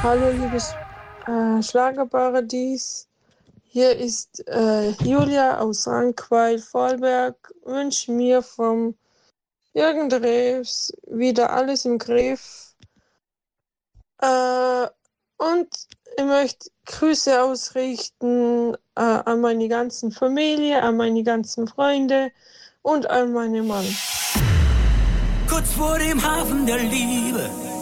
Hallo, liebes Schlagerparadies. Hier ist Julia aus Rankweil-Vorarlberg. Wünsche mir vom Jürgen Drews wieder alles im Griff. Und ich möchte Grüße ausrichten an meine ganzen Familie, an meine ganzen Freunde und an meinen Mann. Kurz vor dem Hafen der Liebe